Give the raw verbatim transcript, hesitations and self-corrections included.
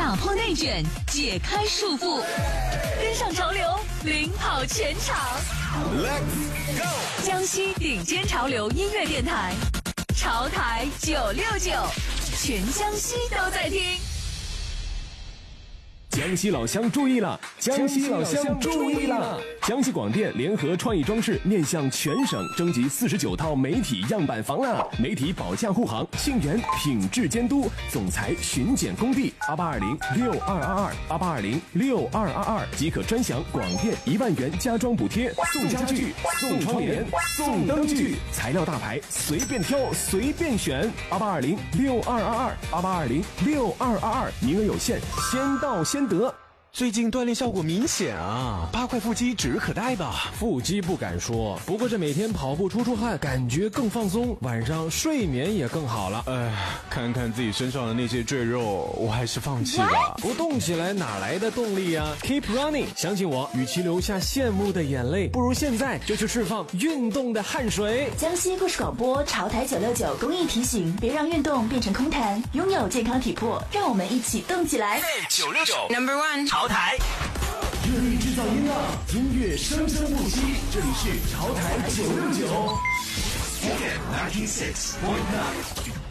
打破内卷，解开束缚，跟上潮流，领跑全场。Let's go！ 江西顶尖潮流音乐电台，潮台九六九，全江西都在听。 江西老乡注意了！江西老乡注意了！江西广电联合创意装饰面向全省征集四十九套媒体样板房了。媒体保驾护航，信源品质监督，总裁巡检工地八八二零六二二二八八二零六二二二即可专享广电一万元家装补贴，送家具、送窗帘、送灯具，材料大牌随便挑随便选。八八二零六二二二八八二零六二二二，名额有限，先到先得。 最近锻炼效果明显啊，八块腹肌指日可待吧？ 腹肌不敢说，不过这每天跑步出出汗，感觉更放松，晚上睡眠也更好了。 哎，看看自己身上的那些赘肉，我还是放弃吧。 不动起来哪来的动力啊 ？Keep running， 相信我，与其留下羡慕的眼泪，不如现在就去释放运动的汗水。 江西故事广播潮台九六九公益提醒：别让运动变成空谈，拥有健康体魄，让我们一起动起来。 九六九 Number One 潮台， 热力制造音浪，音乐生生不息。这里是潮台九六九。 ninety six point nine